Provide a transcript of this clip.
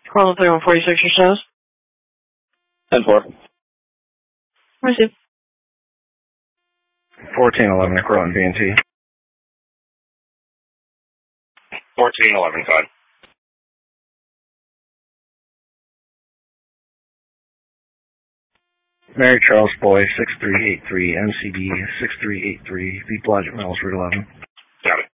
Call 3146 your status. 10-4. Receive. 1411 Crow and B&T. 1411, Todd. Mary Charles Boy, 6383, MCB 6383, Beat Logic Mills, Route 11. Got it.